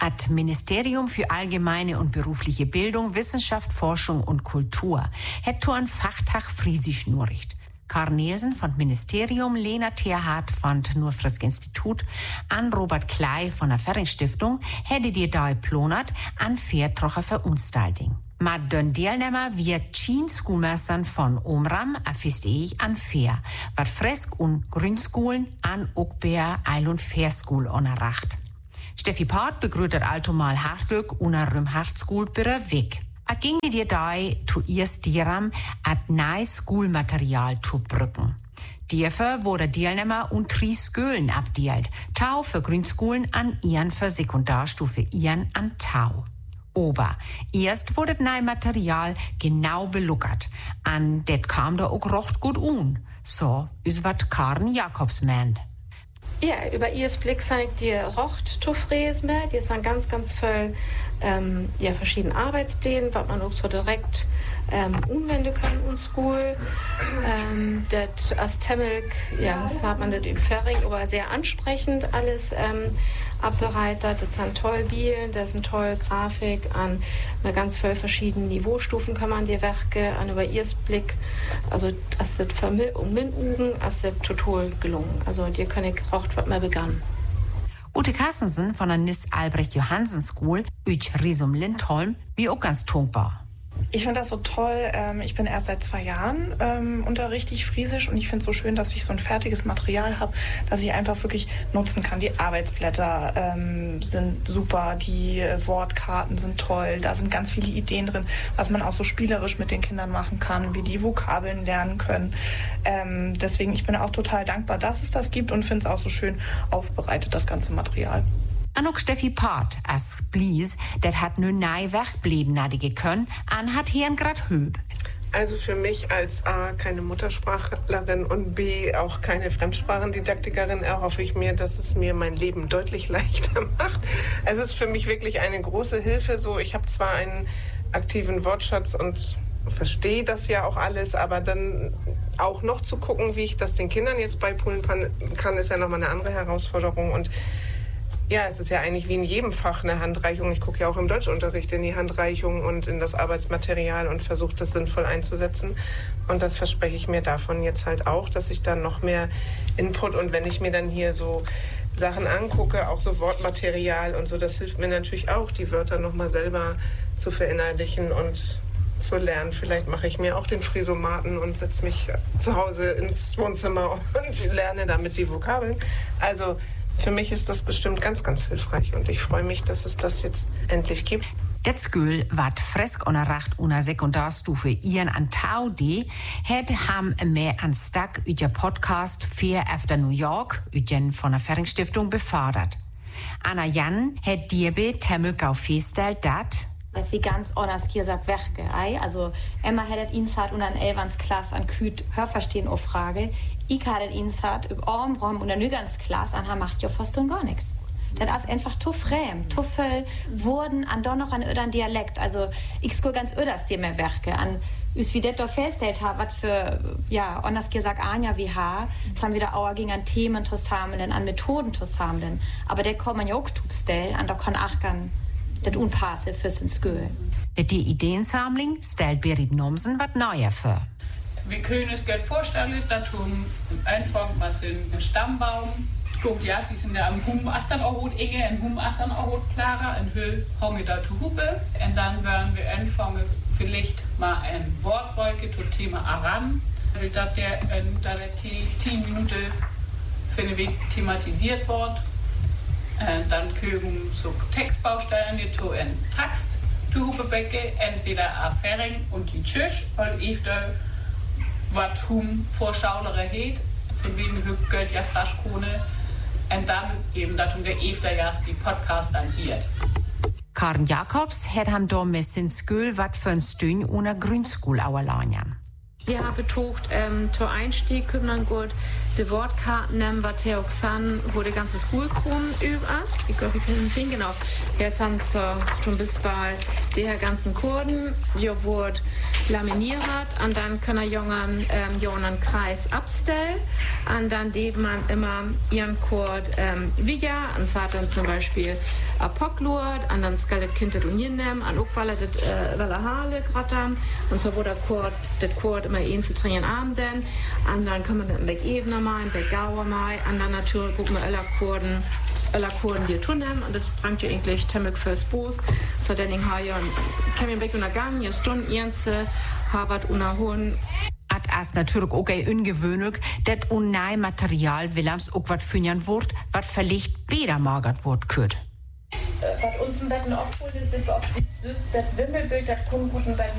Das Ministerium für allgemeine und berufliche Bildung, Wissenschaft, Forschung und Kultur hat ein Fachtag Friesisch nuricht. Karl Nielsen von Ministerium, Lena Tierhardt von Nurfrisk Institut, an Robert Klei von der Ferring-Stiftung hätte die da plonert an Fairtrocher Verunstaltung. Mit den Teilnehmer wird 10 Schulmeistern von Omram ich an Fair, wat Fresk und Grundschulen an Uckbeer Eil- und Fairschool unterricht. Steffi Part begrüßt allzumal hartlich unter dem Hartschul bei der Weg. Es ging dir da zuerst darum, neues Schulmaterial zu brücken. Dafür wurde Teilnehmer und 3 Schulen abdeilt. Tau für Grundschulen an ihren für Sekundarstufe ihren an Tau. Aber erst wurde das neue Material genau beluckert. Und das kam da auch recht gut an. So ist was Karen Jakobs meint. Ja, über ihr Blick zeigt die Rocht Tuffresme. Die sind ganz viel verschiedene Arbeitspläne, was man auch so direkt umwenden kann in School. Das als Temmelk, das hat man das im Ferring, aber sehr ansprechend alles abbereitet. Das sind tolle Bielen, das ist eine tolle Grafik an ganz vielen verschiedenen Niveaustufen kann man die Werke an über ihr Blick. Also das ist für mich und min Ugen ist das total gelungen. Also die kann ich Rocht was mal begann. Ute Kassensen von der NIS Albrecht Johansen School, Üch Risum Lindholm, wie auch ganz tunkbar. Ich finde das so toll. Ich bin erst seit 2 Jahren unterrichtig Friesisch und ich finde es so schön, dass ich so ein fertiges Material habe, das ich einfach wirklich nutzen kann. Die Arbeitsblätter sind super, die Wortkarten sind toll, da sind ganz viele Ideen drin, was man auch so spielerisch mit den Kindern machen kann, wie die Vokabeln lernen können. Deswegen, ich bin auch total dankbar, dass es das gibt und finde es auch so schön aufbereitet, das ganze Material. Auch Steffi Part, as Blies, dat hat nun nei Werkbleben nadige können, an hat hier grad Höb. Also für mich als A keine Muttersprachlerin und B auch keine Fremdsprachendidaktikerin erhoffe ich mir, dass es mir mein Leben deutlich leichter macht. Es ist für mich wirklich eine große Hilfe. So, ich habe zwar einen aktiven Wortschatz und verstehe das ja auch alles, aber dann auch noch zu gucken, wie ich das den Kindern jetzt beibringen kann, ist ja nochmal eine andere Herausforderung. Und ja, es ist ja eigentlich wie in jedem Fach eine Handreichung. Ich gucke ja auch im Deutschunterricht in die Handreichung und in das Arbeitsmaterial und versuche das sinnvoll einzusetzen. Und das verspreche ich mir davon jetzt halt auch, dass ich dann noch mehr Input und wenn ich mir dann hier so Sachen angucke, auch so Wortmaterial und so, das hilft mir natürlich auch, die Wörter nochmal selber zu verinnerlichen und zu lernen. Vielleicht mache ich mir auch den Frisomaten und setze mich zu Hause ins Wohnzimmer und lerne damit die Vokabeln. Also für mich ist das bestimmt ganz hilfreich und ich freue mich, dass es das jetzt endlich gibt. Det Skul wat frisk onderricht una Sekundarstufe ihren an Taudi, het ham mehr an Stak über Podcast Fair After New York, üjen von der Ferring-Stiftung befördert. Anna Jan het dirbe Temmelgau feststellt, dat wie ganz anders hier sagt Werke. Also Emma hättet insat und an Elvans Klasse an Küt Hörverstehen auf Frage. Ich hättet insat über Ormrom und der Nügerns Klasse an macht ja fast und gar nichts. Das ist einfach zu fremd, zu viel wurden an doch noch an ödern Dialekt. Also ich skul ganz öders dir mehr Werke an. Üs wie det doch feststellt hat, was für, anders gesagt, Anja wie Haar, das haben wieder auch gegen an Themen zusammen, an Methoden zusammen. Aber der kann man ja auch tubstellen, an da kann auch gern das unpasse für sin Skul. Die Ideensammlung stellt Berit Nomsen was Neues vor. Wir können uns gut vorstellen, dass wir am Anfang mal so einen Stammbaum guckt, ja, sie sind ja am Humastern auch gut enge, am Humastern auch gut klarer, in Höhe hange da zu Hupe. Und dann werden wir anfangen, vielleicht mal ein Wortwolke zum Thema Aran. Dass der 10 Minuten für den Weg thematisiert wird. Dann können so Textbausteine zu einem Text zu Hupe Becke, entweder a Ferring und die Tschüss, weil öfter was hum Vorschaulere hat, von wem Geld ja Flaschkrone. Und dann eben, dass der öfter erst die Podcast dann wird. Karen Jakobs hat ham do mit sin Skul wat für ein Stünd ohne Grundschul auerlanjan. Die haben betocht, zur Einstieg können dann gut die Wortkarten nehmen, was der auch san, wo die ganze Schulkron über ist. Ich glaube, ich kann den Finger genau. Hier sind schon bis bald der ganzen Kurden, hier wird laminiert, und dann können Jungen einen Kreis abstellen, und dann die man immer ihren Kord wieder, und sagt dann zum Beispiel Apoklurt, und dann skal das Kind das Union nehmen, und auch weil er Haare gerade haben, und so wurde das Kord immer zu trainieren Abenden, und dann kann man dann weg Ebene mal, weg Gauer mal, und dann natürlich gucken wir alle Kurden, die tun haben, und das bringt ja eigentlich ziemlich fürs Boos. So, dann habe ich keinen Weg untergangen, hier Stunden, Jense, Harvard, Unahun. At as natürlich auch ungewöhnlich, dass unnai Material Willems auch was fünjern wird, was vielleicht besser magert wird kürd. Was uns im Betten auch wohl ist, ob sie süß, das Wimmelbild, das kommt guten Betten